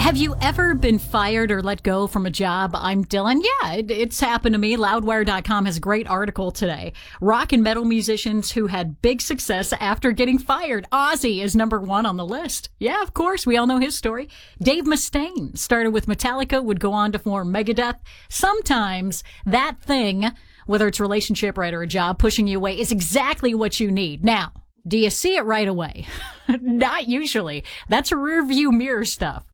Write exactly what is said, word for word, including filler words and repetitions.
Have you ever been fired or let go from a job? I'm Dylan. Yeah, it, it's happened to me. Loudwire dot com has a great article today. Rock and metal musicians who had big success after getting fired. Ozzy is number one on the list. Yeah, of course. We all know his story. Dave Mustaine started with Metallica, would go on to form Megadeth. Sometimes that thing, whether it's a relationship, right, or a job, pushing you away is exactly what you need. Now, do you see it right away? Not usually. That's rear view mirror stuff.